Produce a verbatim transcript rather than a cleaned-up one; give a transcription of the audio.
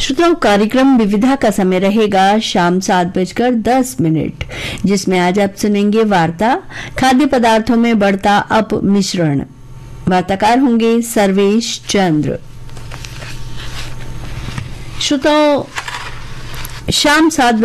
श्रोताओं, कार्यक्रम विविधा का समय रहेगा शाम सात बजकर दस मिनट, जिसमें आज आप सुनेंगे वार्ता खाद्य पदार्थों में बढ़ता अप मिश्रण। वार्ताकार होंगे सर्वेश चंद्र। श्रोताओं, शाम सात